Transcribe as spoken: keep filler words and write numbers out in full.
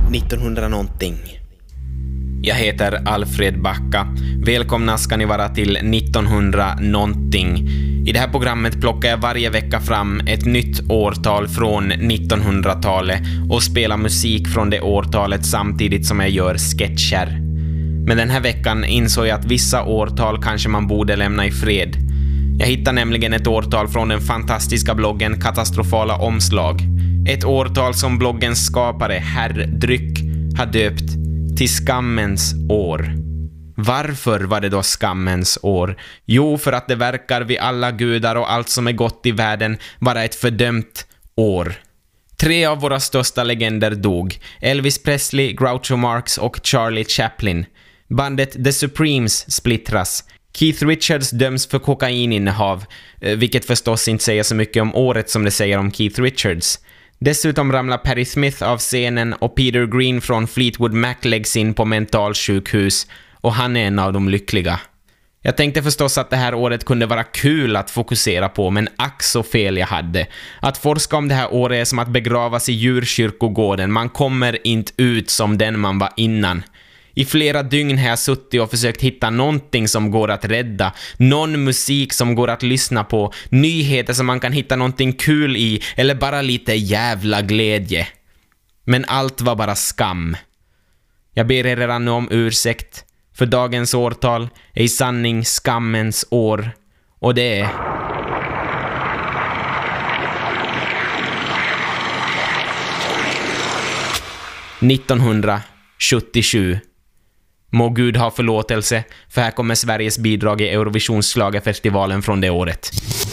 nittonhundra någonting. Jag heter Alfred Backa. Välkomna ska ni vara till nittonhundra någonting. I det här programmet plockar jag varje vecka fram ett nytt årtal från nittonhundratalet och spelar musik från det årtalet samtidigt som jag gör sketcher. Men den här veckan insåg jag att vissa årtal kanske man borde lämna i fred. Jag hittade nämligen ett årtal från den fantastiska bloggen Katastrofala omslag. Ett årtal som bloggens skapare Herr Dryck har döpt till skammens år. Varför var det då skammens år? Jo, för att det verkar vid alla gudar och allt som är gott i världen vara ett fördömt år. Tre av våra största legender dog. Elvis Presley, Groucho Marx och Charlie Chaplin. Bandet The Supremes splittras. Keith Richards döms för kokaininnehav, vilket förstås inte säger så mycket om året som det säger om Keith Richards. Dessutom ramlar Patti Smith av scenen och Peter Green från Fleetwood Mac läggs in på mentalsjukhus och han är en av de lyckliga. Jag tänkte förstås att det här året kunde vara kul att fokusera på, men ack så fel jag hade. Att forska om det här året är som att begravas i djurkyrkogården. Man kommer inte ut som den man var innan. I flera dygn har jag suttit och försökt hitta någonting som går att rädda. Någon musik som går att lyssna på. Nyheter som man kan hitta någonting kul i. Eller bara lite jävla glädje. Men allt var bara skam. Jag ber er redan nu om ursäkt. För dagens årtal är i sanning skammens år. Och det är... nittonhundrasjuttiosju. Må Gud ha förlåtelse, för här kommer Sveriges bidrag i Eurovisionsschlagerfestivalen från det året.